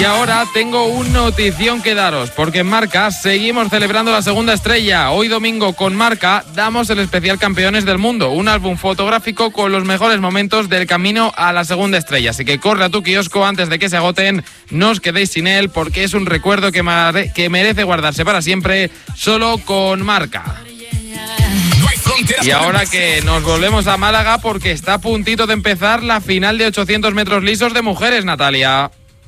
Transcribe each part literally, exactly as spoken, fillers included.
Y ahora tengo una notición que daros, porque en Marca seguimos celebrando la segunda estrella. Hoy domingo con Marca damos el especial Campeones del Mundo, un álbum fotográfico con los mejores momentos del camino a la segunda estrella. Así que corre a tu kiosco antes de que se agoten, no os quedéis sin él, porque es un recuerdo que, mare- que merece guardarse para siempre, solo con Marca. Y ahora que nos volvemos a Málaga, porque está a puntito de empezar la final de ochocientos metros lisos de mujeres, Natalia.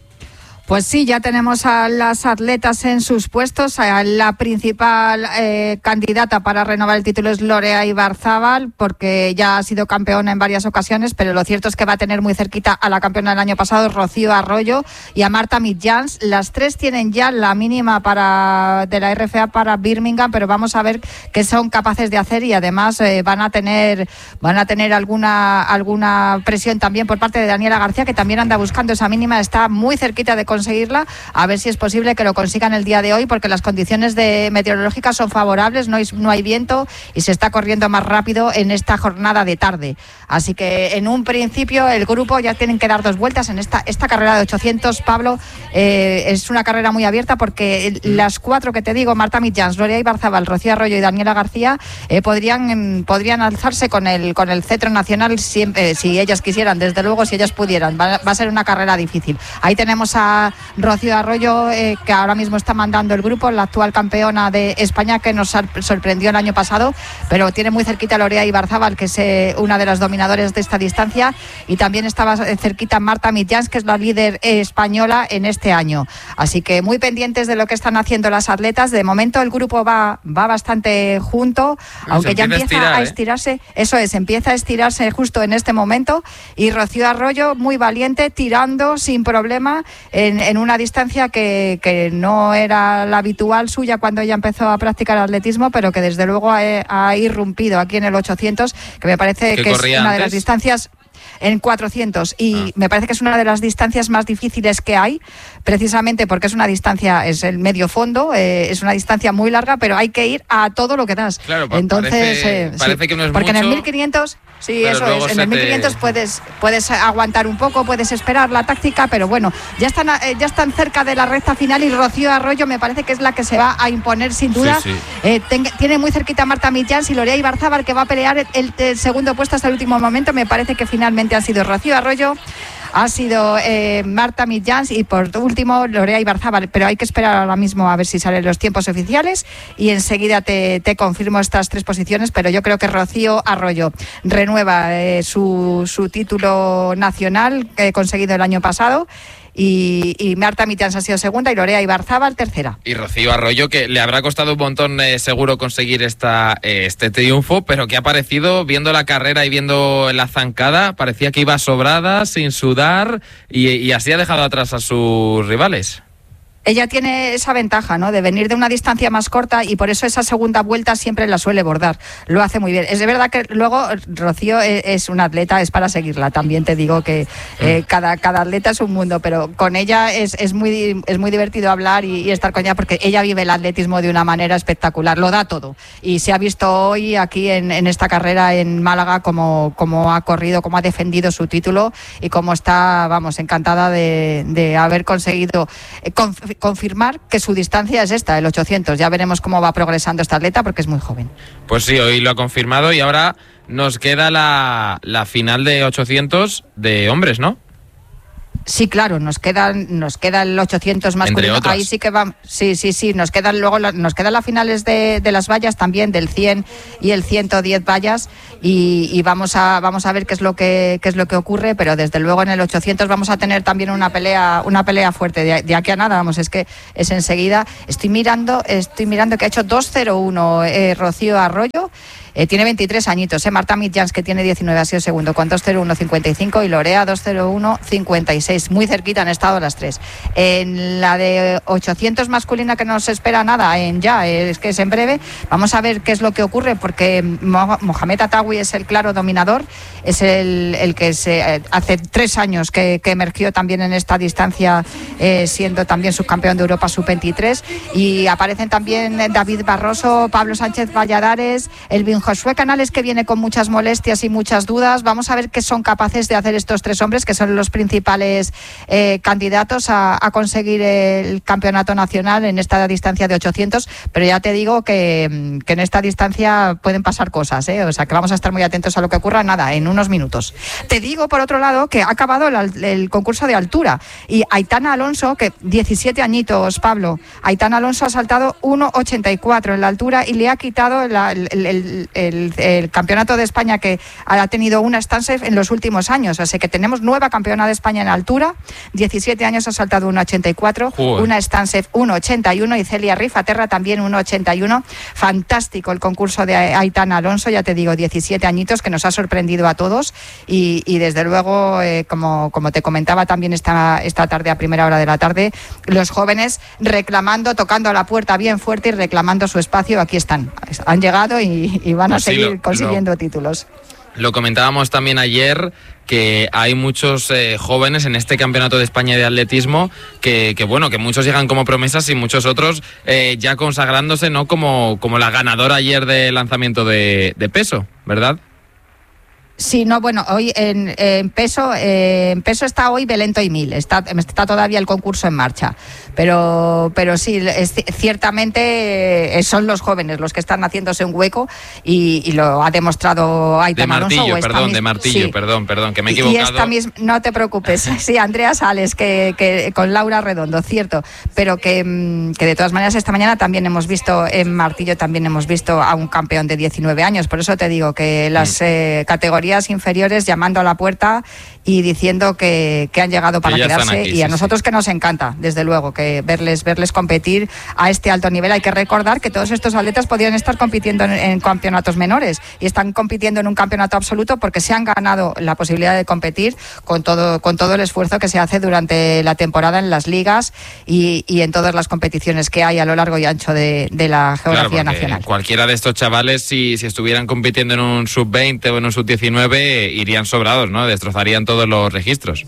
Pues sí, ya tenemos a las atletas en sus puestos. La principal eh, candidata para renovar el título es Lorea Ibarzábal, porque ya ha sido campeona en varias ocasiones, pero lo cierto es que va a tener muy cerquita a la campeona del año pasado, Rocío Arroyo, y a Marta Mitjans. Las tres tienen ya la mínima para de la R F A para Birmingham, pero vamos a ver qué son capaces de hacer, y además eh, van a tener van a tener alguna alguna presión también por parte de Daniela García, que también anda buscando esa mínima, está muy cerquita de conseguirla, a ver si es posible que lo consigan el día de hoy, porque las condiciones de meteorológicas son favorables, no hay, no hay viento y se está corriendo más rápido en esta jornada de tarde. Así que en un principio el grupo ya tienen que dar dos vueltas en esta, esta carrera de ochocientos, Pablo. Eh, es una carrera muy abierta, porque las cuatro que te digo, Marta Mitjans, Lorea Ibarzábal, Rocío Arroyo y Daniela García, eh, podrían, podrían alzarse con el, con el cetro nacional siempre, eh, si ellas quisieran, desde luego, si ellas pudieran. Va, va a ser una carrera difícil. Ahí tenemos a Rocío Arroyo, eh, que ahora mismo está mandando el grupo, la actual campeona de España, que nos sorprendió el año pasado, pero tiene muy cerquita a Lorea Ibarzábal, que es eh, una de las dominadoras de esta distancia, y también estaba cerquita Marta Mitjans, que es la líder eh, española en este año. Así que muy pendientes de lo que están haciendo las atletas. De momento el grupo va, va bastante junto, bueno, aunque ya empieza a, estirar, a estirarse, ¿eh? Eso es, empieza a estirarse justo en este momento, y Rocío Arroyo muy valiente, tirando sin problema en, en una distancia que, que no era la habitual suya cuando ella empezó a practicar atletismo, pero que desde luego ha, ha irrumpido aquí en el ochocientos, que me parece que es una antes? de las distancias en cuatrocientos, y ah. me parece que es una de las distancias más difíciles que hay, precisamente porque es una distancia, es el medio fondo, eh, es una distancia muy larga, pero hay que ir a todo lo que das. Claro, entonces parece, eh, parece sí, que no es porque mucho, en el mil quinientos sí, eso es, en el mil quinientos te... puedes puedes aguantar un poco, puedes esperar la táctica, pero bueno, ya están eh, ya están cerca de la recta final, y Rocío Arroyo me parece que es la que se va a imponer sin duda. Sí, sí. Eh, ten, tiene muy cerquita a Marta Mitjans y Lorea Ibarzábal, que va a pelear el, el, el segundo puesto hasta el último momento. Me parece que finalmente ha sido Rocío Arroyo, ha sido eh, Marta Mitjans y por último Lorea Ibarzábal, pero hay que esperar ahora mismo a ver si salen los tiempos oficiales, y enseguida te, te confirmo estas tres posiciones, pero yo creo que Rocío Arroyo renueva eh, su, su título nacional que he conseguido el año pasado, Y, y Marta Mitjans ha sido segunda y Lorea Ibarzábal tercera. Y Rocío Arroyo, que le habrá costado un montón eh, seguro conseguir esta, eh, este triunfo, pero que ha parecido, viendo la carrera y viendo la zancada, parecía que iba sobrada, sin sudar, y, y así ha dejado atrás a sus rivales. Ella tiene esa ventaja, ¿no?, de venir de una distancia más corta, y por eso esa segunda vuelta siempre la suele bordar. Lo hace muy bien. Es de verdad que luego Rocío es una atleta, es para seguirla. También te digo que eh, cada, cada atleta es un mundo, pero con ella es, es, muy, es muy divertido hablar y, y estar con ella, porque ella vive el atletismo de una manera espectacular. Lo da todo. Y se ha visto hoy aquí en, en esta carrera en Málaga cómo, cómo ha corrido, cómo ha defendido su título, y cómo está, vamos, encantada de, de haber conseguido eh, conf- confirmar que su distancia es esta, el ochocientos. Ya veremos cómo va progresando esta atleta, porque es muy joven. Pues sí, hoy lo ha confirmado, y ahora nos queda la, la final de ochocientos de hombres, ¿no? Sí, claro, nos quedan nos queda el ochocientos masculino. Ahí sí que va, sí, sí, sí, nos quedan luego la, nos quedan las finales de, de las vallas también, del cien y el ciento diez vallas, y, y vamos a vamos a ver qué es lo que qué es lo que ocurre, pero desde luego en el ochocientos vamos a tener también una pelea una pelea fuerte de, de aquí a nada, vamos, es que es enseguida. Estoy mirando, estoy mirando que ha hecho dos cero uno eh, Rocío Arroyo. Eh, tiene veintitrés añitos, eh. Marta Mitjans, que tiene diecinueve, ha sido segundo con dos cero uno cincuenta y cinco, y Lorea dos cero uno cincuenta y seis. Muy cerquita han estado las tres. En la de ochocientos masculina, que no se espera nada en ya, eh, es que es en breve, vamos a ver qué es lo que ocurre, porque Mohamed Atawi es el claro dominador, es el, el que se, eh, hace tres años que, que emergió también en esta distancia, eh, siendo también subcampeón de Europa sub veintitrés, y aparecen también David Barroso, Pablo Sánchez Valladares, Elvin Josué Canales, que viene con muchas molestias y muchas dudas. Vamos a ver qué son capaces de hacer estos tres hombres, que son los principales eh, candidatos a, a conseguir el campeonato nacional en esta distancia de ochocientos, pero ya te digo que, que en esta distancia pueden pasar cosas, ¿eh? O sea que vamos a estar muy atentos a lo que ocurra, nada, en unos minutos. Te digo, por otro lado, que ha acabado el, el concurso de altura y Aitana Alonso, que diecisiete añitos, Pablo, Aitana Alonso ha saltado uno ochenta y cuatro en la altura y le ha quitado la, el, el, el, el campeonato de España que ha tenido una Stansef en los últimos años, así que tenemos nueva campeona de España en altura, diecisiete años ha saltado uno ochenta y cuatro, Joder. Una Stansef uno ochenta y uno y Celia Rifaterra también uno ochenta y uno. Fantástico el concurso de Aitana Alonso, ya te digo, diecisiete añitos, que nos ha sorprendido a todos y, y desde luego, eh, como, como te comentaba también esta, esta tarde, a primera hora de la tarde, los jóvenes reclamando, tocando a la puerta bien fuerte y reclamando su espacio. Aquí están, han llegado y, y van pues a seguir sí, lo, consiguiendo lo, títulos. Lo comentábamos también ayer, que hay muchos eh, jóvenes en este Campeonato de España de Atletismo que, que bueno, que muchos llegan como promesas y muchos otros eh, ya consagrándose, ¿no? Como, como la ganadora ayer de lanzamiento de, de peso, ¿verdad? Sí, no, bueno, hoy en, en peso eh, en peso está hoy Belén Toimil, está, está todavía el concurso en marcha, pero pero sí, es, ciertamente eh, son los jóvenes los que están haciéndose un hueco y, y lo ha demostrado Aitana Alonso. De martillo, perdón, mis... de martillo, sí. perdón, perdón, que me he equivocado. Y esta misma, no te preocupes, sí, Andrea Sales, que, que con Laura Redondo, cierto, pero que, que de todas maneras esta mañana también hemos visto en martillo, también hemos visto a un campeón de diecinueve años, por eso te digo que las mm. eh, categorías inferiores llamando a la puerta y diciendo que, que han llegado para quedarse aquí, y a sí, nosotros sí. que nos encanta, desde luego, que verles verles competir a este alto nivel. Hay que recordar que todos estos atletas podrían estar compitiendo en, en campeonatos menores y están compitiendo en un campeonato absoluto porque se han ganado la posibilidad de competir con todo con todo el esfuerzo que se hace durante la temporada en las ligas y, y en todas las competiciones que hay a lo largo y ancho de, de la geografía claro, nacional. Cualquiera de estos chavales, si, si estuvieran compitiendo en un sub veinte o en un sub diecinueve, irían sobrados, ¿no? Destrozarían todos los registros.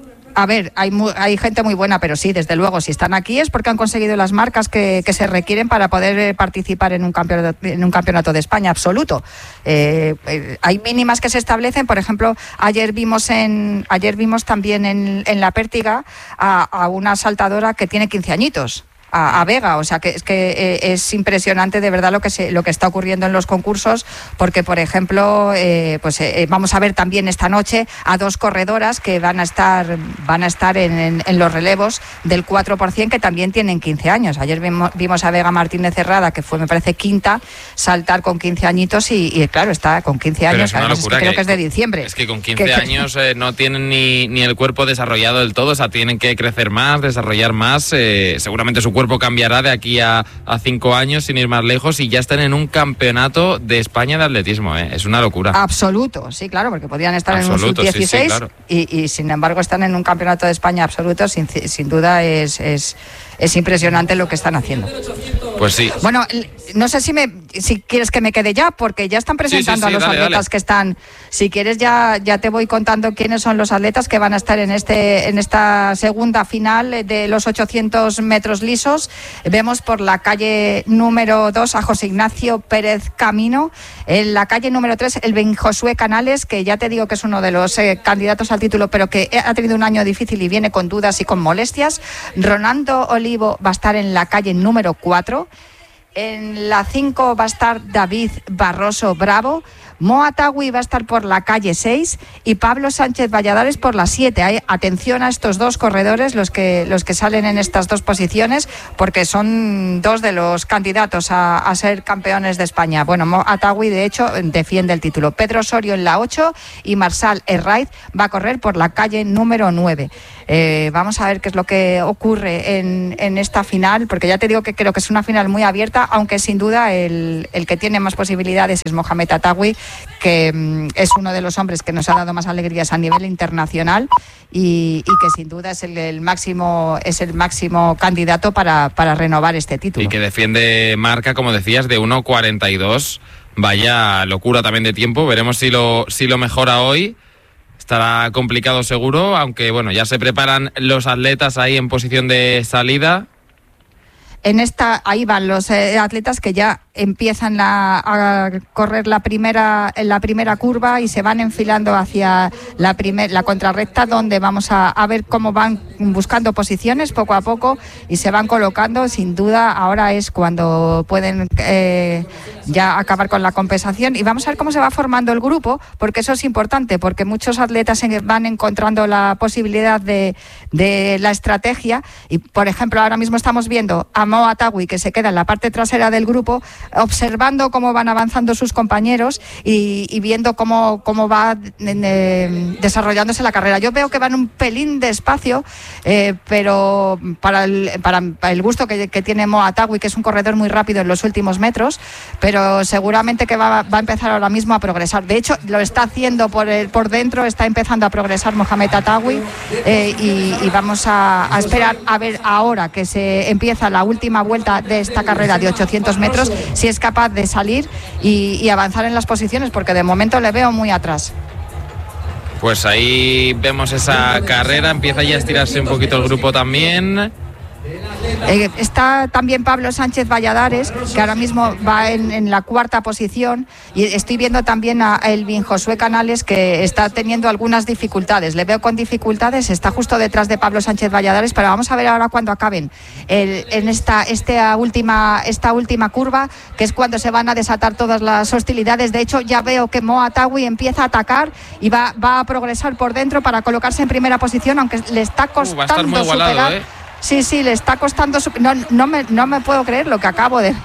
A ver, hay muy, hay gente muy buena, pero sí, desde luego, si están aquí es porque han conseguido las marcas que, que se requieren para poder participar en un campeonato, en un campeonato de España absoluto. Eh, eh, hay mínimas que se establecen, por ejemplo, ayer vimos en ayer vimos también en, en la Pértiga a, a una saltadora que tiene quince añitos. A, a Vega, o sea que es que eh, es impresionante de verdad lo que se, lo que está ocurriendo en los concursos, porque por ejemplo eh, pues eh, vamos a ver también esta noche a dos corredoras que van a estar van a estar en, en, en los relevos del cuatro por ciento, que también tienen quince años. Ayer vimos, vimos a Vega Martínez Cerrada, que fue me parece quinta, saltar con quince añitos y, y claro, está con quince años, es además es que creo que, que es de diciembre. Es que con quince que, años eh, no tienen ni, ni el cuerpo desarrollado del todo, o sea, tienen que crecer más, desarrollar más, eh, seguramente su cuerpo cambiará de aquí a, a cinco años sin ir más lejos y ya están en un campeonato de España de atletismo, ¿eh? Es una locura. Absoluto, sí, claro, porque podrían estar absoluto, en un sub dieciséis sí, sí, claro. y, y sin embargo están en un campeonato de España absoluto, sin, sin duda es, es, es impresionante lo que están haciendo. Pues sí. Bueno, no sé si me si quieres que me quede ya, porque ya están presentando sí, sí, sí, a los dale, atletas dale. que están. Si quieres ya ya te voy contando quiénes son los atletas que van a estar en este en esta segunda final de los ochocientos metros lisos. Vemos por la calle número dos a José Ignacio Pérez Camino, en la calle número tres el Ben Josué Canales, que ya te digo que es uno de los eh, candidatos al título, pero que ha tenido un año difícil y viene con dudas y con molestias. Ronaldo Olivo va a estar en la calle número cuatro. En la cinco va a estar David Barroso Bravo. Mo Atagui va a estar por la calle seis y Pablo Sánchez Valladares por la siete. Hay, atención a estos dos corredores, los que los que salen en estas dos posiciones, porque son dos de los candidatos a, a ser campeones de España. Bueno, Mo Atagui, de hecho, defiende el título. Pedro Osorio en la ocho y Marsal Herraiz va a correr por la calle número nueve. Eh, vamos a ver qué es lo que ocurre en, en esta final, porque ya te digo que creo que es una final muy abierta, aunque sin duda el, el que tiene más posibilidades es Mohamed Atagui, que mm, es uno de los hombres que nos ha dado más alegrías a nivel internacional y, y que sin duda es el, el máximo es el máximo candidato para, para renovar este título. Y que defiende marca, como decías, de uno cuarenta y dos. Vaya locura también de tiempo. Veremos si lo, si lo mejora hoy. Estará complicado seguro, aunque bueno, ya se preparan los atletas ahí en posición de salida. En esta, ahí van los eh, atletas que ya empiezan la, a correr la primera, la primera curva y se van enfilando hacia la, primer, la contrarrecta, donde vamos a, a ver cómo van buscando posiciones poco a poco y se van colocando. Sin duda, ahora es cuando pueden eh, ya acabar con la compensación, y vamos a ver cómo se va formando el grupo, porque eso es importante, porque muchos atletas van encontrando la posibilidad de, de la estrategia. Y, por ejemplo, ahora mismo estamos viendo a Mo Atawi, que se queda en la parte trasera del grupo, observando cómo van avanzando sus compañeros y, y viendo cómo, cómo va eh, desarrollándose la carrera. Yo veo que van un pelín despacio, eh, pero para el, para, para el gusto que, que tiene Mo Atawi, que es un corredor muy rápido en los últimos metros, pero seguramente que va, va a empezar ahora mismo a progresar. De hecho, lo está haciendo por, el, por dentro, está empezando a progresar Mohamed Atawi, eh, y, y vamos a, a esperar a ver ahora que se empieza la última vuelta de esta carrera de ochocientos metros, si es capaz de salir y, y avanzar en las posiciones, porque de momento le veo muy atrás. Pues ahí vemos esa carrera, empieza ya a estirarse un poquito el grupo también. Eh, está también Pablo Sánchez Valladares, que ahora mismo va en, en la cuarta posición, y estoy viendo también a Elvin Josué Canales, que está teniendo algunas dificultades. Le veo con dificultades, está justo detrás de Pablo Sánchez Valladares, pero vamos a ver ahora cuando acaben el, en esta, esta, última, esta última curva, que es cuando se van a desatar todas las hostilidades. De hecho, ya veo que Mo Atawi empieza a atacar y va, va a progresar por dentro para colocarse en primera posición, aunque le está costando uh, va a estar muy igualado, superar. ¿eh? Sí, sí, le está costando. Su... No, no, me, no me puedo creer lo que acabo de ver.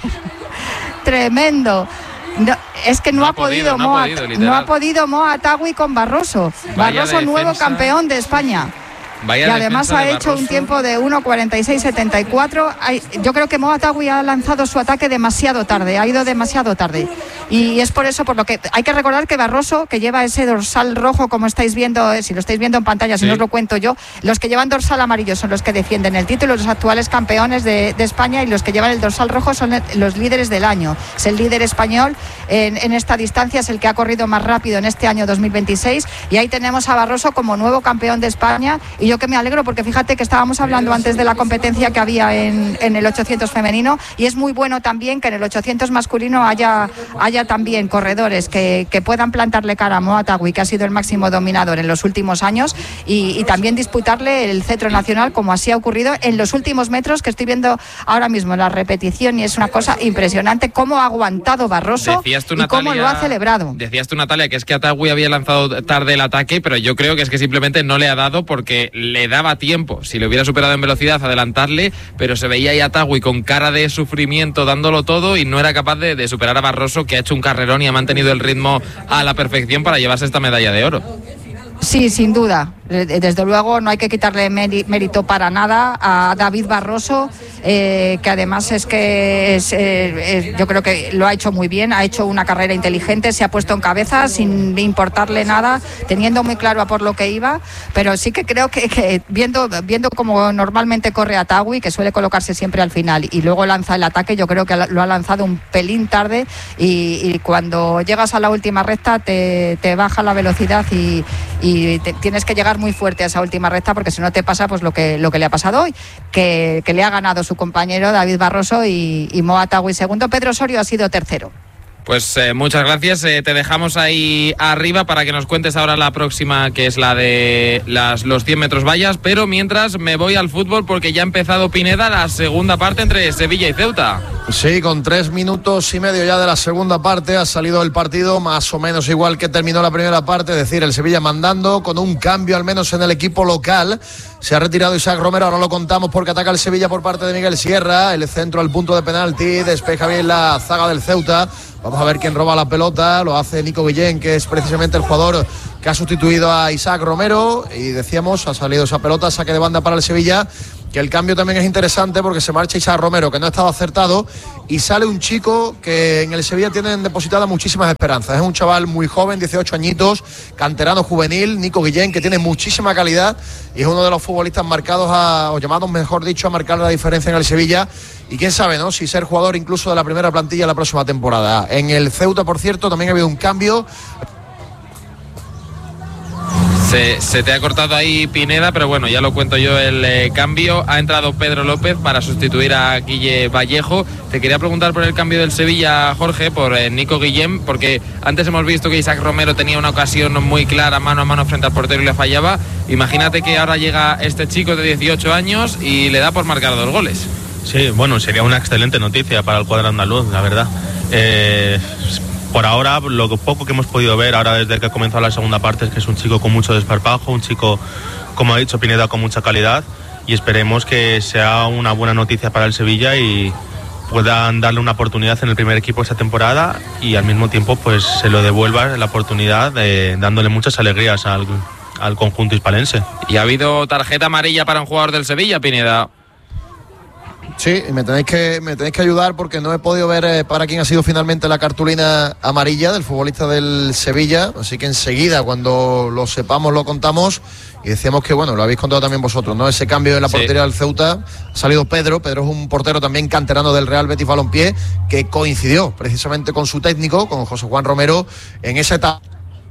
Tremendo. No, es que no, no ha podido, podido, Mo, no ha podido, no ha podido Mo Atawi con Barroso. Vaya Barroso, defensa. Nuevo campeón de España. Vaya, y además ha hecho un tiempo de uno cuarenta y seis setenta y cuatro. Yo creo que Mo Atawi ha lanzado su ataque demasiado tarde, ha ido demasiado tarde. Y es por eso por lo que hay que recordar que Barroso, que lleva ese dorsal rojo, como estáis viendo, eh, si lo estáis viendo en pantalla, si sí. no os lo cuento yo, los que llevan dorsal amarillo son los que defienden el título, los actuales campeones de, de España, y los que llevan el dorsal rojo son el, los líderes del año. Es el líder español en, en esta distancia, es el que ha corrido más rápido en este año dos mil veintiséis, y ahí tenemos a Barroso como nuevo campeón de España. Y yo que me alegro, porque fíjate que estábamos hablando antes de la competencia que había en, en el ochocientos femenino, y es muy bueno también que en el ochocientos masculino haya, haya también corredores que, que puedan plantarle cara a Mo Atawi, que ha sido el máximo dominador en los últimos años, y, y también disputarle el cetro nacional, como así ha ocurrido en los últimos metros, que estoy viendo ahora mismo la repetición, y es una cosa impresionante cómo ha aguantado Barroso tú, y Natalia, cómo lo ha celebrado. Decías tú, Natalia, que es que Atawi había lanzado tarde el ataque, pero yo creo que es que simplemente no le ha dado, porque le daba tiempo, si le hubiera superado en velocidad, adelantarle, pero se veía ahí a Atawi con cara de sufrimiento dándolo todo, y no era capaz de, de superar a Barroso, que ha hecho un carrerón y ha mantenido el ritmo a la perfección para llevarse esta medalla de oro. Sí, sin duda. Desde luego no hay que quitarle mérito para nada a David Barroso, eh, que además es que es, eh, es, yo creo que lo ha hecho muy bien, ha hecho una carrera inteligente, se ha puesto en cabeza sin importarle nada, teniendo muy claro a por lo que iba, pero sí que creo que, que viendo, viendo como normalmente corre Atawi, que suele colocarse siempre al final y luego lanza el ataque, yo creo que lo ha lanzado un pelín tarde, y, y cuando llegas a la última recta te, te baja la velocidad y, y te, tienes que llegar muy fuerte a esa última recta, porque si no te pasa pues lo que lo que le ha pasado hoy, que, que le ha ganado su compañero David Barroso y, y Mo Atawi segundo. Pedro Osorio ha sido tercero. Pues eh, muchas gracias, eh, te dejamos ahí arriba para que nos cuentes ahora la próxima, que es la de las, los cien metros vallas, pero mientras me voy al fútbol, porque ya ha empezado, Pineda, la segunda parte entre Sevilla y Ceuta. Sí, con tres minutos y medio ya de la segunda parte ha salido el partido más o menos igual que terminó la primera parte, es decir, el Sevilla mandando, con un cambio al menos en el equipo local. Se ha retirado Isaac Romero, ahora lo contamos porque ataca el Sevilla por parte de Miguel Sierra, el centro al punto de penalti, despeja bien la zaga del Ceuta. Vamos a ver quién roba la pelota, lo hace Nico Guillén, que es precisamente el jugador que ha sustituido a Isaac Romero, y decíamos, ha salido esa pelota, saque de banda para el Sevilla, que el cambio también es interesante porque se marcha Isaac Romero, que no ha estado acertado, y sale un chico que en el Sevilla tienen depositadas muchísimas esperanzas. Es un chaval muy joven, dieciocho añitos, canterano juvenil, Nico Guillén, que tiene muchísima calidad y es uno de los futbolistas marcados a, o llamados, mejor dicho, a marcar la diferencia en el Sevilla. Y quién sabe, ¿no?, si ser jugador incluso de la primera plantilla la próxima temporada. En el Ceuta, por cierto, también ha habido un cambio. Se, se te ha cortado ahí Pineda, pero bueno, ya lo cuento yo el eh, cambio. Ha entrado Pedro López para sustituir a Guille Vallejo. Te quería preguntar por el cambio del Sevilla, Jorge, por eh, Nico Guillén, porque antes hemos visto que Isaac Romero tenía una ocasión muy clara mano a mano frente al portero y le fallaba. Imagínate que ahora llega este chico de dieciocho años y le da por marcar dos goles. Sí, bueno, sería una excelente noticia para el cuadro andaluz, la verdad. Eh... Por ahora, lo poco que hemos podido ver ahora desde que ha comenzado la segunda parte es que es un chico con mucho desparpajo, un chico, como ha dicho Pineda, con mucha calidad, y esperemos que sea una buena noticia para el Sevilla y puedan darle una oportunidad en el primer equipo esta temporada y al mismo tiempo pues se lo devuelva la oportunidad de, dándole muchas alegrías al, al conjunto hispalense. Y ha habido tarjeta amarilla para un jugador del Sevilla, Pineda. Sí, y me tenéis que me tenéis que ayudar porque no he podido ver eh, para quién ha sido finalmente la cartulina amarilla del futbolista del Sevilla, así que enseguida cuando lo sepamos lo contamos. Y decíamos que, bueno, lo habéis contado también vosotros, ¿no? Ese cambio en la portería sí. del Ceuta, ha salido Pedro, Pedro es un portero también canterano del Real Betis Balompié, que coincidió precisamente con su técnico, con José Juan Romero, en esa etapa.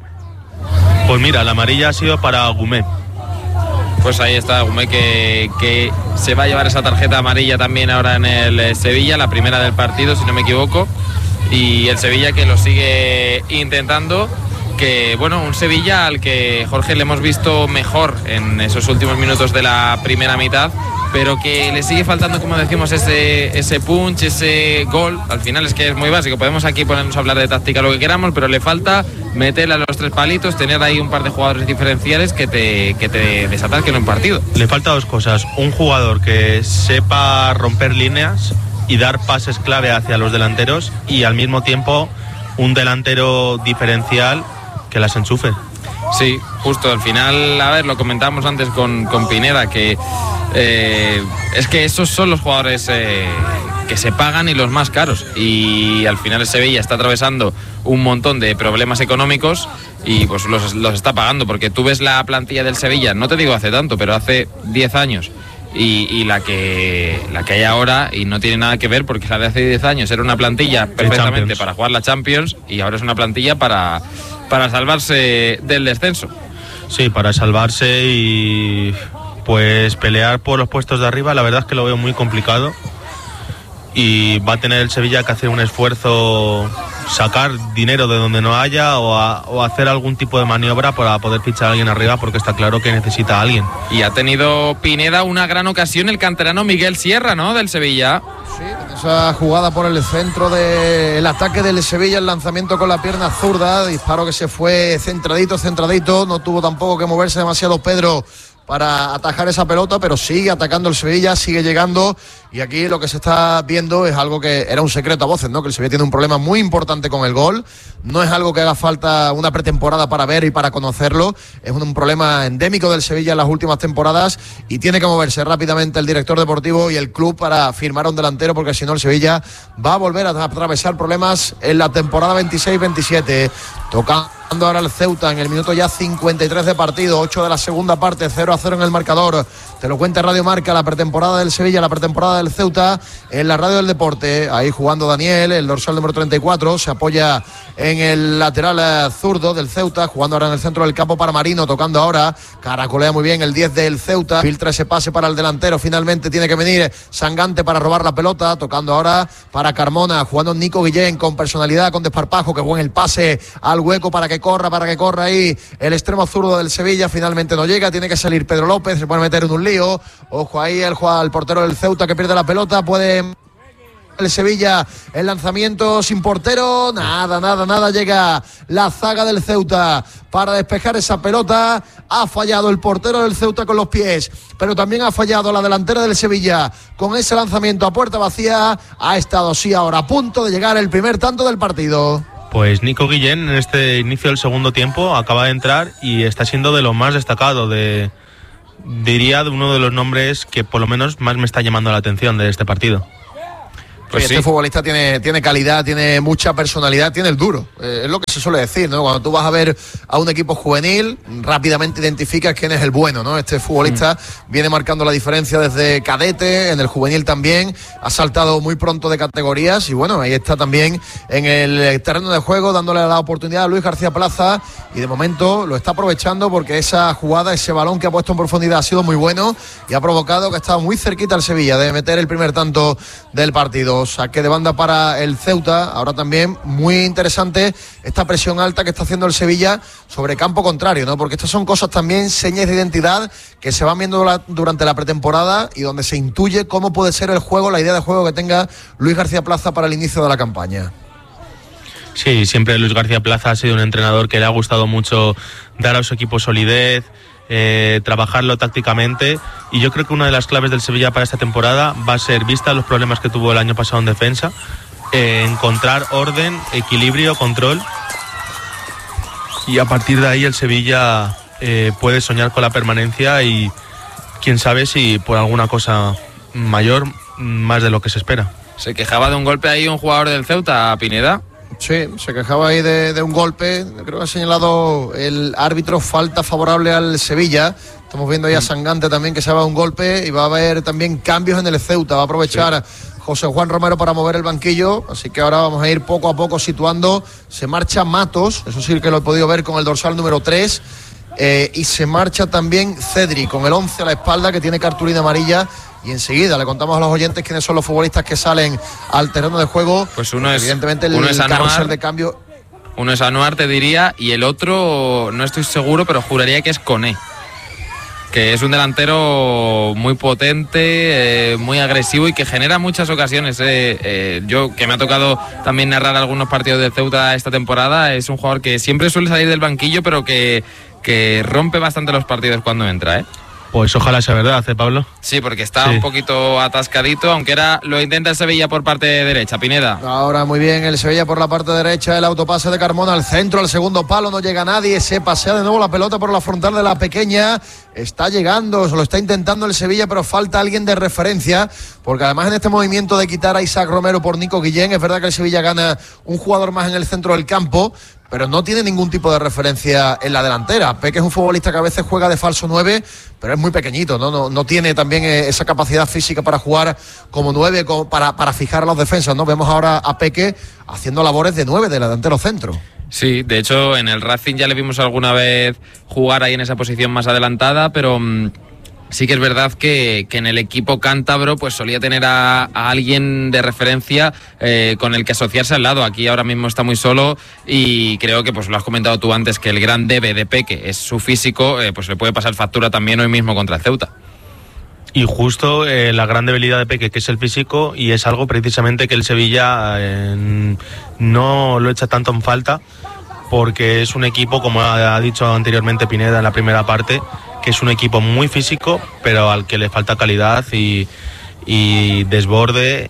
Pues mira, la amarilla ha sido para Gumé. Pues ahí está Gumé, que, que se va a llevar esa tarjeta amarilla también ahora en el Sevilla, la primera del partido, si no me equivoco, y el Sevilla que lo sigue intentando, que bueno, un Sevilla al que Jorge le hemos visto mejor en esos últimos minutos de la primera mitad, pero que le sigue faltando, como decimos, ese, ese punch, ese gol. Al final es que es muy básico, podemos aquí ponernos a hablar de táctica lo que queramos, pero le falta meterle a los tres palitos, tener ahí un par de jugadores diferenciales que te, que te desataquen en un partido. Le falta dos cosas, un jugador que sepa romper líneas y dar pases clave hacia los delanteros, y al mismo tiempo un delantero diferencial que las enchufe. Sí, justo, al final, a ver, lo comentábamos antes con, con Pineda, que eh, es que esos son los jugadores eh, que se pagan y los más caros, y al final el Sevilla está atravesando un montón de problemas económicos y pues los, los está pagando, porque tú ves la plantilla del Sevilla, no te digo hace tanto, pero hace diez años, y, y la que la que hay ahora, y no tiene nada que ver, porque la de hace diez años era una plantilla perfectamente para jugar la Champions, y ahora es una plantilla para, para salvarse del descenso. Sí, para salvarse y pues pelear por los puestos de arriba, la verdad es que lo veo muy complicado, y va a tener el Sevilla que hacer un esfuerzo, sacar dinero de donde no haya, o, a, o hacer algún tipo de maniobra para poder fichar a alguien arriba, porque está claro que necesita a alguien. Y ha tenido Pineda una gran ocasión el canterano Miguel Sierra, ¿no?, del Sevilla. Sí, esa jugada por el centro del ataque del Sevilla, el lanzamiento con la pierna zurda, disparo que se fue centradito, centradito, no tuvo tampoco que moverse demasiado Pedro para atajar esa pelota, pero sigue atacando el Sevilla, sigue llegando, y aquí lo que se está viendo es algo que era un secreto a voces, ¿no? Que el Sevilla tiene un problema muy importante con el gol, no es algo que haga falta una pretemporada para ver y para conocerlo, es un, un problema endémico del Sevilla en las últimas temporadas, y tiene que moverse rápidamente el director deportivo y el club para firmar a un delantero, porque si no el Sevilla va a volver a atravesar problemas en la temporada veintiséis veintisiete. Toca ahora el Ceuta en el minuto ya cincuenta y tres de partido, ocho de la segunda parte, cero a cero en el marcador. Te lo cuenta Radio Marca, la pretemporada del Sevilla, la pretemporada del Ceuta en la radio del deporte. Ahí jugando Daniel, el dorsal número treinta y cuatro, se apoya en el lateral zurdo del Ceuta, jugando ahora en el centro del campo para Marino, tocando ahora, caracolea muy bien el diez del Ceuta, filtra ese pase para el delantero, finalmente tiene que venir Sangante para robar la pelota, tocando ahora para Carmona, jugando Nico Guillén con personalidad, con desparpajo, que buen el pase al hueco para que corra, para que corra ahí el extremo zurdo del Sevilla, finalmente no llega, tiene que salir Pedro López, se puede meter en un lío, ojo ahí el, el portero del Ceuta que pierde la pelota, puede el Sevilla, el lanzamiento sin portero, nada, nada, nada, llega la zaga del Ceuta para despejar esa pelota, ha fallado el portero del Ceuta con los pies, pero también ha fallado la delantera del Sevilla con ese lanzamiento a puerta vacía, ha estado sí ahora a punto de llegar el primer tanto del partido. Pues Nico Guillén en este inicio del segundo tiempo acaba de entrar y está siendo de lo más destacado, de diría de uno de los nombres que por lo menos más me está llamando la atención de este partido. Pues este sí. futbolista tiene, tiene calidad, tiene mucha personalidad, tiene el duro. Eh, es lo que se suele decir, ¿no? Cuando tú vas a ver a un equipo juvenil, rápidamente identificas quién es el bueno, ¿no? Este futbolista mm. viene marcando la diferencia desde cadete, en el juvenil también, ha saltado muy pronto de categorías y bueno, ahí está también en el terreno de juego, dándole la oportunidad a Luis García Plaza y de momento lo está aprovechando porque esa jugada, ese balón que ha puesto en profundidad ha sido muy bueno y ha provocado que ha estado muy cerquita el Sevilla de meter el primer tanto del partido. Saque de banda para el Ceuta. Ahora también muy interesante esta presión alta que está haciendo el Sevilla sobre campo contrario, ¿no? Porque estas son cosas también, señas de identidad que se van viendo la, durante la pretemporada y donde se intuye cómo puede ser el juego, la idea de juego que tenga Luis García Plaza para el inicio de la campaña. Sí, siempre Luis García Plaza ha sido un entrenador que le ha gustado mucho dar a su equipo solidez, Eh, trabajarlo tácticamente y yo creo que una de las claves del Sevilla para esta temporada va a ser, vista los problemas que tuvo el año pasado en defensa, eh, encontrar orden, equilibrio, control y a partir de ahí el Sevilla eh, puede soñar con la permanencia y quién sabe si por alguna cosa mayor, más de lo que se espera. Se quejaba de un golpe ahí un jugador del Ceuta, Pineda. Sí, se quejaba ahí de, de un golpe. Creo que ha señalado el árbitro falta favorable al Sevilla. Estamos viendo ahí a Sangante también que se va a un golpe y va a haber también cambios en el Ceuta. Va a aprovechar sí. José Juan Romero para mover el banquillo. Así que ahora vamos a ir poco a poco situando. Se marcha Matos, eso sí que lo he podido ver con el dorsal número tres. Eh, y se marcha también Cedri con el once a la espalda que tiene cartulina amarilla. Y enseguida le contamos a los oyentes quiénes son los futbolistas que salen al terreno de juego. Pues uno es, evidentemente el, uno es el carrusel Anuar, de cambio. Uno es Anuar, te diría, y el otro no estoy seguro, pero juraría que es Koné, que es un delantero muy potente, eh, muy agresivo y que genera muchas ocasiones. Eh, eh, yo, que me ha tocado también narrar algunos partidos del Ceuta esta temporada, es un jugador que siempre suele salir del banquillo, pero que, que rompe bastante los partidos cuando entra, ¿eh? Pues ojalá sea verdad, ¿eh, Pablo? Sí, porque está sí. un poquito atascadito, aunque era lo intenta el Sevilla por parte derecha, Pineda. Ahora muy bien el Sevilla por la parte derecha, el autopase de Carmona al centro, al segundo palo, no llega nadie, se pasea de nuevo la pelota por la frontal de la pequeña, está llegando, se lo está intentando el Sevilla, pero falta alguien de referencia, porque además en este movimiento de quitar a Isaac Romero por Nico Guillén, es verdad que el Sevilla gana un jugador más en el centro del campo, pero no tiene ningún tipo de referencia en la delantera. Peque es un futbolista que a veces juega de falso nueve, pero es muy pequeñito, ¿no? No, no tiene también esa capacidad física para jugar como nueve, como para, para fijar a los defensas, ¿no? Vemos ahora a Peque haciendo labores de nueve, de delantero centro. Sí, de hecho en el Racing ya le vimos alguna vez jugar ahí en esa posición más adelantada, pero mmm, sí que es verdad que, que en el equipo cántabro pues solía tener a, a alguien de referencia eh, con el que asociarse al lado. Aquí ahora mismo está muy solo y creo que, pues lo has comentado tú antes, que el gran debe de Peque es su físico, eh, pues le puede pasar factura también hoy mismo contra el Ceuta. Y justo eh, la gran debilidad de Peque, que es el físico, y es algo precisamente que el Sevilla eh, no lo echa tanto en falta, porque es un equipo, como ha dicho anteriormente Pineda en la primera parte, que es un equipo muy físico, pero al que le falta calidad y, y desborde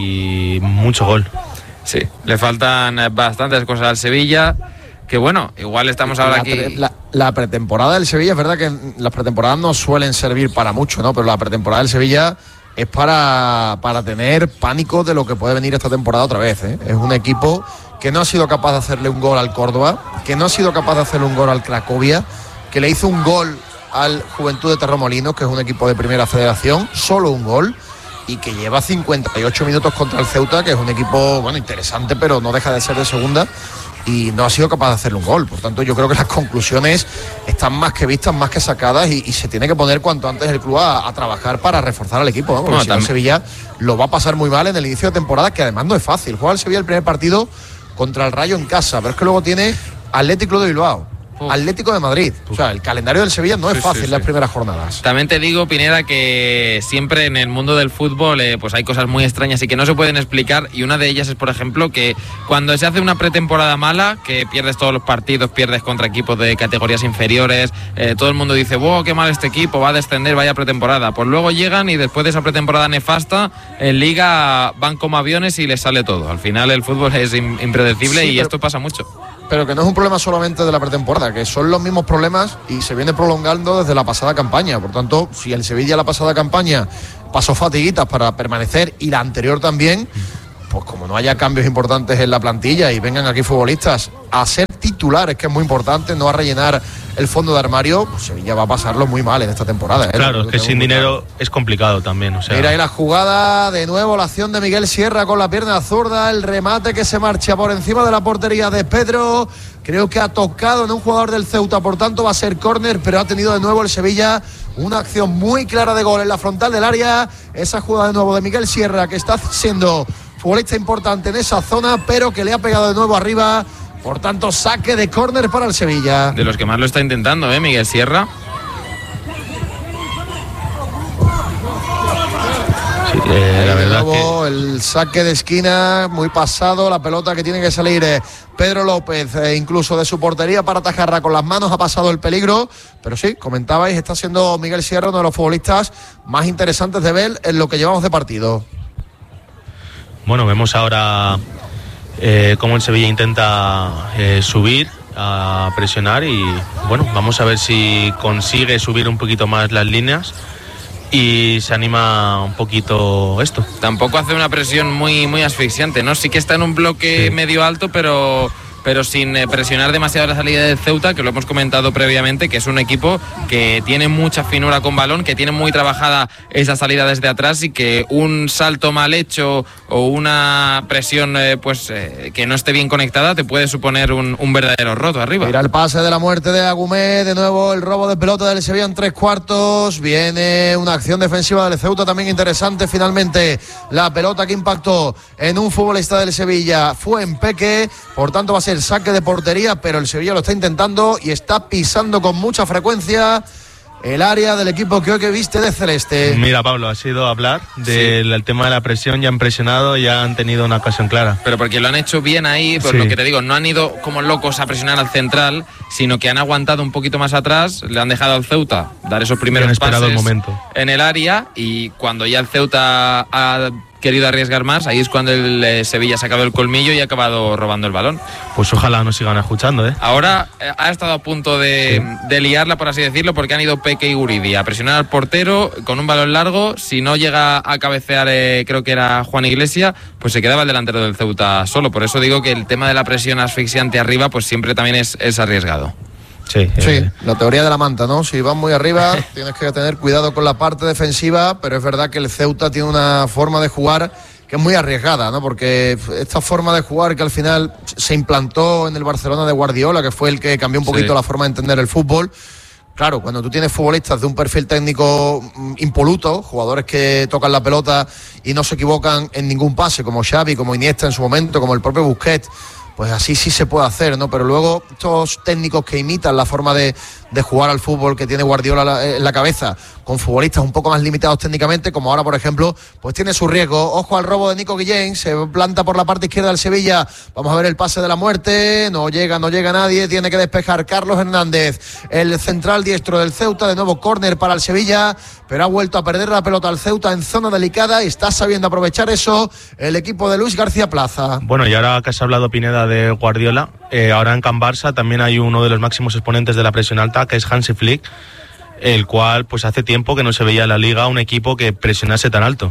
y mucho gol. Sí, le faltan bastantes cosas al Sevilla, que bueno, igual estamos ahora la aquí... Pre, la, la pretemporada del Sevilla, es verdad que las pretemporadas no suelen servir para mucho, ¿no? Pero la pretemporada del Sevilla es para, para tener pánico de lo que puede venir esta temporada otra vez, ¿eh? Es un equipo que no ha sido capaz de hacerle un gol al Córdoba, que no ha sido capaz de hacerle un gol al Cracovia, que le hizo un gol al Juventud de Torremolinos, que es un equipo de primera federación, solo un gol, y que lleva cincuenta y ocho minutos contra el Ceuta, que es un equipo, bueno, interesante, pero no deja de ser de segunda, y no ha sido capaz de hacerle un gol. Por tanto, yo creo que las conclusiones están más que vistas, más que sacadas, y, y se tiene que poner cuanto antes el club a, a trabajar para reforzar al equipo, ¿no? Porque no, si no, el Sevilla lo va a pasar muy mal en el inicio de temporada, que además no es fácil. Juega el Sevilla el primer partido contra el Rayo en casa, pero es que luego tiene Atlético Club de Bilbao, Uf. Atlético de Madrid. O sea, el calendario del Sevilla no es sí, fácil sí, sí. las primeras jornadas. También te digo, Pineda, que siempre en el mundo del fútbol eh, pues hay cosas muy extrañas y que no se pueden explicar, y una de ellas es, por ejemplo, que cuando se hace una pretemporada mala, que pierdes todos los partidos, pierdes contra equipos de categorías inferiores, eh, todo el mundo dice, wow, qué mal este equipo, va a descender, vaya pretemporada. Pues luego llegan y después de esa pretemporada nefasta, en Liga van como aviones y les sale todo. Al final el fútbol es impredecible sí, y pero... esto pasa mucho. Pero que no es un problema solamente de la pretemporada, que son los mismos problemas y se viene prolongando desde la pasada campaña. Por tanto, si el Sevilla la pasada campaña pasó fatiguitas para permanecer y la anterior también, pues como no haya cambios importantes en la plantilla y vengan aquí futbolistas a ser titulares, que es muy importante, no a rellenar el fondo de armario, pues Sevilla va a pasarlo muy mal en esta temporada. ¿eh? Claro, es que sin dinero claro. es complicado también. O sea. Mira ahí la jugada, de nuevo la acción de Miguel Sierra con la pierna zurda, el remate que se marcha por encima de la portería de Pedro. Creo que ha tocado en un jugador del Ceuta, por tanto va a ser córner, pero ha tenido de nuevo el Sevilla una acción muy clara de gol en la frontal del área. Esa jugada de nuevo de Miguel Sierra, que está siendo futbolista importante en esa zona, pero que le ha pegado de nuevo arriba. Por tanto, saque de córner para el Sevilla. De los que más lo está intentando, ¿eh? Miguel Sierra. Sí, eh, la verdad nuevo, que... el saque de esquina muy pasado, la pelota que tiene que salir eh, Pedro López, eh, incluso de su portería para atajarla con las manos, ha pasado el peligro, pero sí, comentabais, está siendo Miguel Sierra uno de los futbolistas más interesantes de ver en lo que llevamos de partido. Bueno, vemos ahora eh, cómo el Sevilla intenta eh, subir, a presionar y bueno, vamos a ver si consigue subir un poquito más las líneas y se anima un poquito esto. Tampoco hace una presión muy, muy asfixiante, ¿no? Sí que está en un bloque sí. medio alto, pero... pero sin presionar demasiado la salida del Ceuta, que lo hemos comentado previamente, que es un equipo que tiene mucha finura con balón, que tiene muy trabajada esa salida desde atrás y que un salto mal hecho o una presión eh, pues eh, que no esté bien conectada te puede suponer un, un verdadero roto arriba. Mira el pase de la muerte de Agumé, de nuevo el robo de pelota del Sevilla en tres cuartos, viene una acción defensiva del Ceuta también interesante, finalmente la pelota que impactó en un futbolista del Sevilla fue en Peque, por tanto va a ser el saque de portería, pero el Sevilla lo está intentando y está pisando con mucha frecuencia el área del equipo que hoy que viste de celeste. Mira, Pablo, ha sido hablar del sí. tema de la presión, ya han presionado, ya han tenido una ocasión clara. Pero porque lo han hecho bien ahí, por sí. lo que te digo, no han ido como locos a presionar al central, sino que han aguantado un poquito más atrás, le han dejado al Ceuta dar esos primeros pases el momento. en el área y cuando ya el Ceuta ha querido arriesgar más, ahí es cuando el eh, Sevilla ha sacado el colmillo y ha acabado robando el balón. Pues ojalá nos sigan escuchando, ¿eh? Ahora eh, ha estado a punto de, sí. de liarla, por así decirlo, porque han ido Peque y Guridi a presionar al portero con un balón largo. Si no llega a cabecear, eh, creo que era Juan Iglesia, pues se quedaba el delantero del Ceuta solo. Por eso digo que el tema de la presión asfixiante arriba, pues siempre también es, es arriesgado. Sí, sí eh. la teoría de la manta, ¿no? Si vas muy arriba tienes que tener cuidado con la parte defensiva, pero es verdad que el Ceuta tiene una forma de jugar que es muy arriesgada, ¿no? Porque esta forma de jugar que al final se implantó en el Barcelona de Guardiola, que fue el que cambió un poquito sí. la forma de entender el fútbol. Claro, cuando tú tienes futbolistas de un perfil técnico impoluto, jugadores que tocan la pelota y no se equivocan en ningún pase, como Xavi, como Iniesta en su momento, como el propio Busquets, pues así sí se puede hacer, ¿no? Pero luego estos técnicos que imitan la forma de, de jugar al fútbol que tiene Guardiola en la cabeza, con futbolistas un poco más limitados técnicamente, como ahora, por ejemplo, pues tiene su riesgo. Ojo al robo de Nico Guillén, se planta por la parte izquierda del Sevilla. Vamos a ver el pase de la muerte, no llega, no llega nadie, tiene que despejar Carlos Hernández, el central diestro del Ceuta, de nuevo córner para el Sevilla, pero ha vuelto a perder la pelota al Ceuta en zona delicada y está sabiendo aprovechar eso el equipo de Luis García Plaza. Bueno, y ahora que has hablado, Pineda, de Guardiola, eh, ahora en Can Barça también hay uno de los máximos exponentes de la presión alta, que es Hansi Flick, el cual pues hace tiempo que no se veía en la Liga un equipo que presionase tan alto.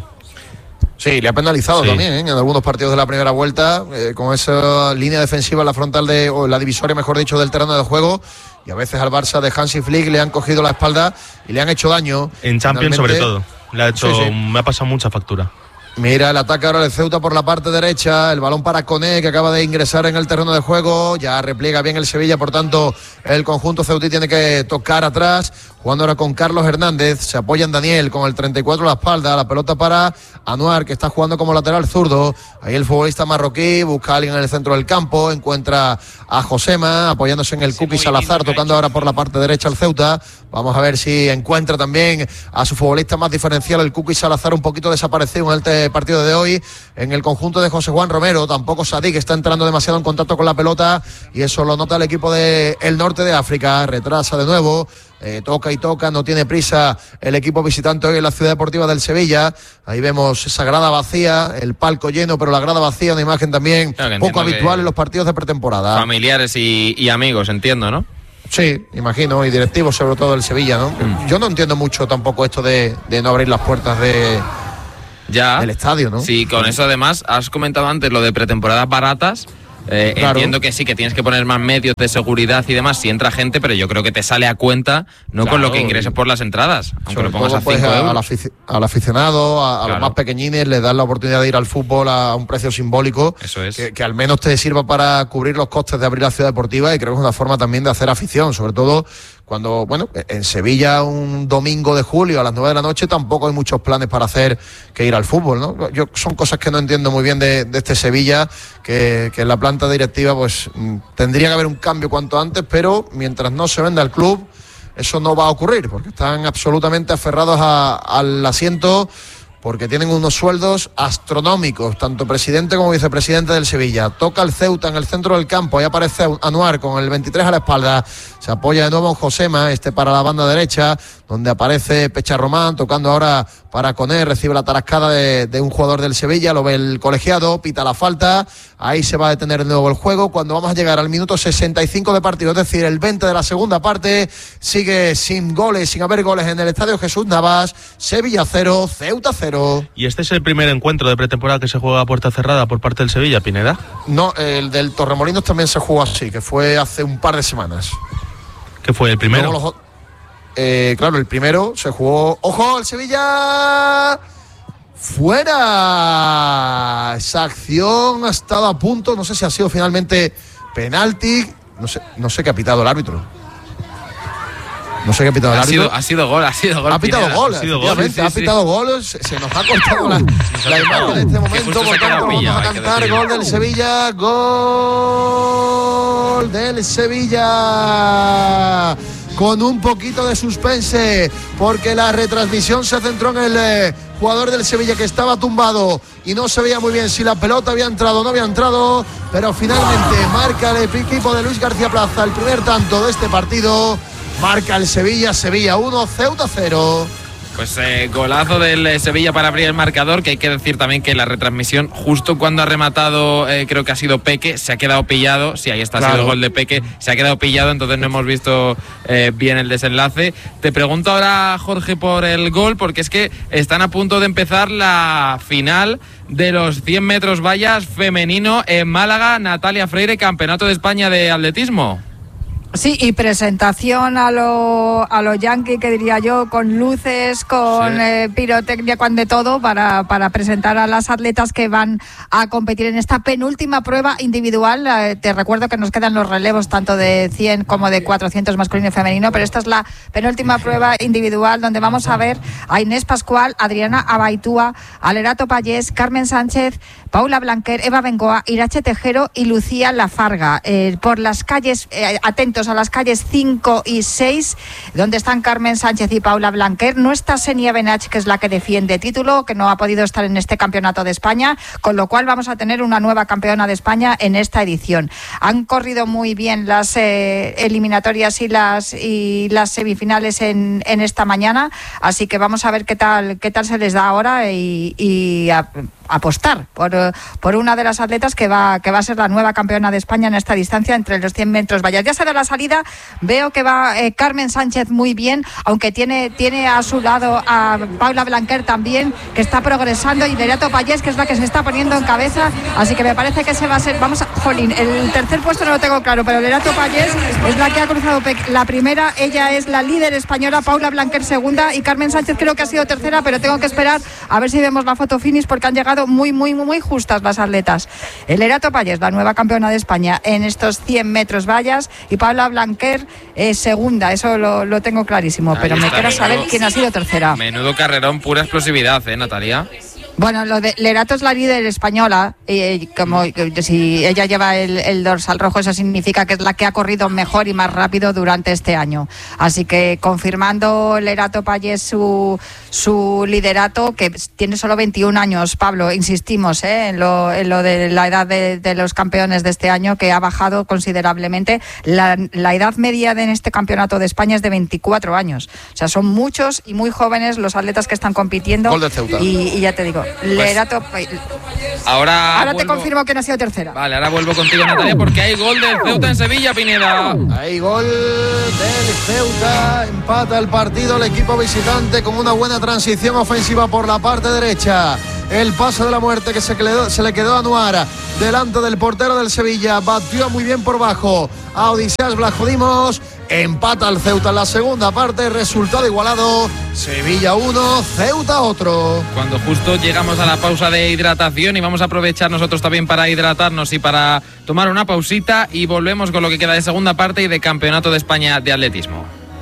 Sí, le ha penalizado sí. también ¿eh? en algunos partidos de la primera vuelta, eh, con esa línea defensiva en la frontal de, o la divisoria, mejor dicho, del terreno de juego, y a veces al Barça de Hansi Flick le han cogido la espalda y le han hecho daño. En Champions sobre todo, le ha hecho, sí, sí. me ha pasado mucha factura. Mira el ataque ahora del Ceuta por la parte derecha, el balón para Koné, que acaba de ingresar en el terreno de juego, ya repliega bien el Sevilla, por tanto el conjunto ceutí tiene que tocar atrás, jugando ahora con Carlos Hernández, se apoya en Daniel con el treinta y cuatro a la espalda, la pelota para Anuar, que está jugando como lateral zurdo, ahí el futbolista marroquí busca a alguien en el centro del campo, encuentra a Josema apoyándose en el sí, Kuki Salazar, tocando ahora por la parte derecha al Ceuta, vamos a ver si encuentra también a su futbolista más diferencial, el Kuki Salazar, un poquito desaparecido en el partido de hoy en el conjunto de José Juan Romero, tampoco Sadik está entrando demasiado en contacto con la pelota y eso lo nota el equipo del de norte de África, retrasa de nuevo, eh, toca y toca, no tiene prisa el equipo visitante hoy en la Ciudad Deportiva del Sevilla, ahí vemos esa grada vacía, el palco lleno pero la grada vacía, una imagen también claro, poco habitual en los partidos de pretemporada. Familiares y, y amigos, entiendo, ¿no? Sí, imagino, y directivos sobre todo del Sevilla, ¿no? Mm. Yo no entiendo mucho tampoco esto de, de no abrir las puertas de ya, del estadio, ¿no? Sí, con eso además has comentado antes lo de pretemporadas baratas. Eh, claro. Entiendo que sí, que tienes que poner más medios de seguridad y demás si entra gente, pero yo creo que te sale a cuenta, no claro. con lo que ingreses por las entradas, aunque sobre lo pongas todo, a cinco pues, euros. Al, afici al aficionado, a, a claro. los más pequeñines, les das la oportunidad de ir al fútbol a un precio simbólico. Eso es. Que, que al menos te sirva para cubrir los costes de abrir la ciudad deportiva, y creo que es una forma también de hacer afición, sobre todo cuando, bueno, en Sevilla un domingo de julio a las nueve de la noche tampoco hay muchos planes para hacer que ir al fútbol, ¿no? Yo son cosas que no entiendo muy bien de, de este Sevilla, que, que en la planta directiva pues tendría que haber un cambio cuanto antes, pero mientras no se venda el club eso no va a ocurrir, porque están absolutamente aferrados a, al asiento, porque tienen unos sueldos astronómicos, tanto presidente como vicepresidente del Sevilla. Toca el Ceuta en el centro del campo, ahí aparece Anuar con el veintitrés a la espalda, se apoya de nuevo en Josema, este para la banda derecha, donde aparece Pecha Román, tocando ahora para Coné, recibe la tarascada de, de un jugador del Sevilla, lo ve el colegiado, pita la falta, ahí se va a detener de nuevo el juego, cuando vamos a llegar al minuto sesenta y cinco de partido, es decir, el veinte de la segunda parte, sigue sin goles, sin haber goles en el Estadio Jesús Navas, Sevilla cero, Ceuta cero. ¿Y este es el primer encuentro de pretemporada que se juega a puerta cerrada por parte del Sevilla, Pineda? No, el del Torremolinos también se jugó así, que fue hace un par de semanas. ¿Qué fue el primero? Los, eh, claro, el primero se jugó... ¡Ojo, el Sevilla! ¡Fuera! Esa acción ha estado a punto, no sé si ha sido finalmente penalti, no sé, no sé qué ha pitado el árbitro. No sé qué ha pitado el ha árbitro. Sido, ha sido gol, ha sido gol. Ha pitado gol, ha sido gol, sí, sí, ha pitado sí. gol, se, se nos ha cortado la, la imagen en este momento, por tanto vamos a cantar gol del Sevilla, gol del Sevilla, con un poquito de suspense, porque la retransmisión se centró en el eh, jugador del Sevilla que estaba tumbado y no se veía muy bien si la pelota había entrado o no había entrado, pero finalmente marca el equipo de Luis García Plaza el primer tanto de este partido. Marca el Sevilla, Sevilla uno, Ceuta cero. Pues eh, golazo del eh, Sevilla para abrir el marcador, que hay que decir también que la retransmisión, justo cuando ha rematado, eh, creo que ha sido Peque, se ha quedado pillado. Sí, ahí está, claro. Ha sido el gol de Peque, se ha quedado pillado, entonces no hemos visto eh, bien el desenlace. Te pregunto ahora, Jorge, por el gol, porque es que están a punto de empezar la final de los cien metros vallas femenino en Málaga. Natalia Freire, Campeonato de España de Atletismo. Sí, y presentación a lo, a lo yankee, que diría yo, con luces, con sí. eh, pirotecnia, con de todo, para, para presentar a las atletas que van a competir en esta penúltima prueba individual. Eh, te recuerdo que nos quedan los relevos tanto de cien como de cuatrocientos masculino y femenino, pero esta es la penúltima prueba individual, donde vamos a ver a Inés Pascual, Adriana Abaitúa, Alerato Pallés, Carmen Sánchez, Paula Blanquer, Eva Bengoa, Irache Tejero y Lucía Lafarga. Eh, por las calles, eh, atentos a las calles cinco y seis, donde están Carmen Sánchez y Paula Blanquer. No está Senia Benach, que es la que defiende título, que no ha podido estar en este campeonato de España, con lo cual vamos a tener una nueva campeona de España en esta edición. Han corrido muy bien las eh, eliminatorias y las y las semifinales en, en esta mañana, así que vamos a ver qué tal qué tal se les da ahora y, y a, apostar por, por una de las atletas que va que va a ser la nueva campeona de España en esta distancia entre los cien metros vallas. Ya se da la salida, veo que va eh, Carmen Sánchez muy bien, aunque tiene tiene a su lado a Paula Blanquer también, que está progresando, y Lerato Pallés, que es la que se está poniendo en cabeza, así que me parece que ese va a ser, vamos a, jolín, el tercer puesto no lo tengo claro, pero Lerato Pallés es la que ha cruzado la primera, ella es la líder española, Paula Blanquer segunda, y Carmen Sánchez creo que ha sido tercera, pero tengo que esperar a ver si vemos la foto finish, porque han llegado muy, muy, muy, muy justas las atletas. El Lerato Pallés, la nueva campeona de España en estos cien metros vallas, y Paula Blanquer eh, segunda, eso lo, lo tengo clarísimo, ahí pero está, me queda saber quién ha sido tercera. Menudo carrerón, pura explosividad, ¿eh, Natalia? Bueno, lo de Lerato es la líder española, y como si ella lleva el, el dorsal rojo, eso significa que es la que ha corrido mejor y más rápido durante este año. Así que confirmando Lerato Pallés su, su liderato, que tiene solo veintiún años, Pablo, insistimos ¿eh? en, lo, en lo de la edad de, de los campeones de este año, que ha bajado considerablemente. La, la edad media de en este campeonato de España es de veinticuatro años. O sea, son muchos y muy jóvenes los atletas que están compitiendo. Gol de Ceuta. Y, y ya te digo, Pues Lerato, ahora ahora vuelvo, te confirmo que no ha sido tercera. Vale, ahora vuelvo contigo, Natalia, porque hay gol del Ceuta en Sevilla, Pineda. Hay gol del Ceuta, empata el partido el equipo visitante con una buena transición ofensiva por la parte derecha. el pase de la muerte que se, quedó, se le quedó a Anuar delante del portero del Sevilla. Batió muy bien por bajo a Odiseas Vlachodimos. Empata el Ceuta en la segunda parte, resultado igualado, Sevilla uno, Ceuta otro. Cuando justo llegamos a la pausa de hidratación y vamos a aprovechar nosotros también para hidratarnos y para tomar una pausita y volvemos con lo que queda de segunda parte y de Campeonato de España de Atletismo.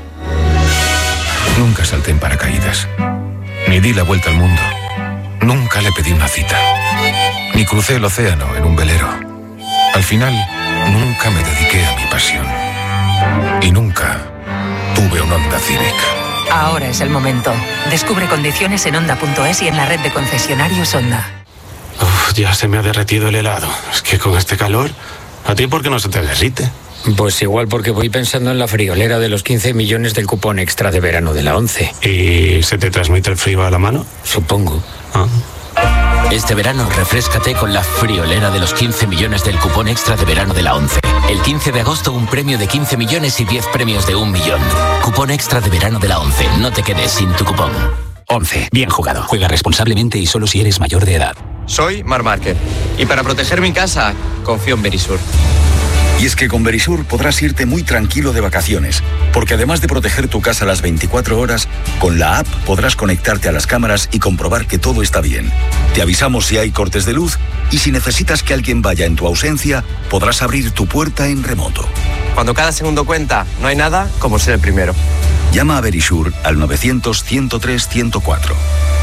Nunca salté en paracaídas, ni di la vuelta al mundo, nunca le pedí una cita, ni crucé el océano en un velero. Al final, nunca me dediqué a mi pasión. Y nunca tuve un Honda Civic. Ahora es el momento. Descubre condiciones en Honda punto es y en la red de concesionarios Honda. Uf, ya se me ha derretido el helado. Es que con este calor, ¿a ti por qué no se te derrite? Pues igual porque voy pensando en la friolera de los quince millones del cupón extra de verano de la ONCE. ¿Y se te transmite el frío a la mano? Supongo. Ah. Este verano refréscate con la friolera de los quince millones del cupón extra de verano de la ONCE. El quince de agosto un premio de quince millones y diez premios de un millón. Cupón extra de verano de la ONCE. No te quedes sin tu cupón. ONCE. Bien jugado. Juega responsablemente y solo si eres mayor de edad. Soy Mar Márquez y para proteger mi casa confío en Verisur. Y es que con Verisur podrás irte muy tranquilo de vacaciones, porque además de proteger tu casa las veinticuatro horas, con la app podrás conectarte a las cámaras y comprobar que todo está bien. Te avisamos si hay cortes de luz y si necesitas que alguien vaya en tu ausencia, podrás abrir tu puerta en remoto. Cuando cada segundo cuenta, no hay nada como ser el primero. Llama a Verisur al novecientos, ciento tres, ciento cuatro.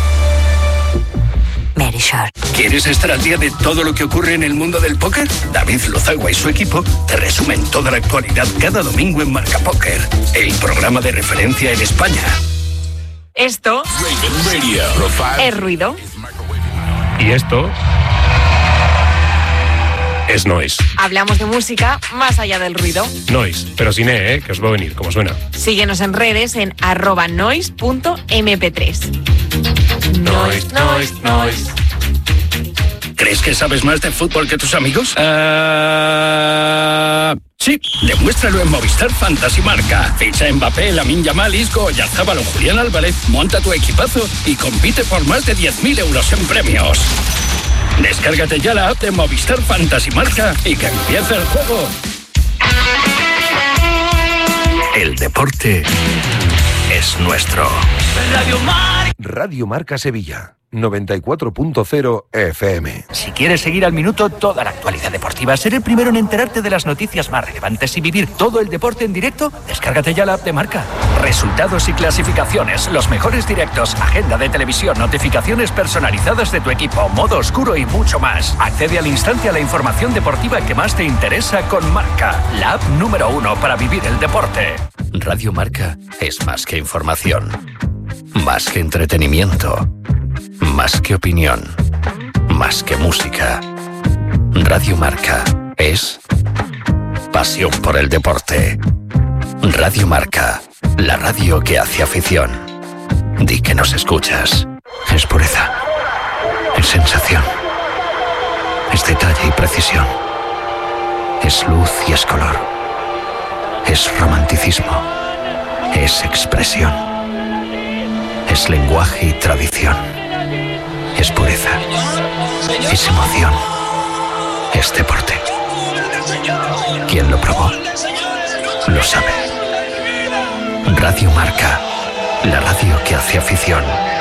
Verisur. ¿Quieres estar al día de todo lo que ocurre en el mundo del póker? David Lozagua y su equipo te resumen toda la actualidad cada domingo en Marca Póker, el programa de referencia en España. Esto es ruido. Y esto es noise. Hablamos de música más allá del ruido. Noise, pero sin E, ¿eh? Que os va a venir, como suena. Síguenos en redes en arroba noise punto eme pe tres. Noise, noise, noise. ¿Crees que sabes más de fútbol que tus amigos? Uh, sí, demuéstralo en Movistar Fantasy Marca. Ficha a Mbappé, Lamine Yamal, Isco, Oyarzabal o Julián Álvarez, monta tu equipazo y compite por más de diez mil euros en premios. Descárgate ya la app de Movistar Fantasy Marca y que empiece el juego. El deporte es nuestro. Radio Marca. Radio Marca Sevilla. noventa y cuatro punto cero F M. Si quieres seguir al minuto toda la actualidad deportiva, ser el primero en enterarte de las noticias más relevantes y vivir todo el deporte en directo, descárgate ya la app de Marca. Resultados y clasificaciones, los mejores directos, agenda de televisión, notificaciones personalizadas de tu equipo, modo oscuro y mucho más. Accede al instante a la información deportiva que más te interesa con Marca, la app número uno para vivir el deporte. Radio Marca es más que información, más que entretenimiento, más que opinión, más que música. Radio Marca es pasión por el deporte. Radio Marca, la radio que hace afición. Di que nos escuchas. Es pureza, es sensación, es detalle y precisión, es luz y es color, es romanticismo, es expresión, es lenguaje y tradición. Es pureza, es emoción, es deporte. Quien lo probó, lo sabe. Radio Marca, la radio que hace afición.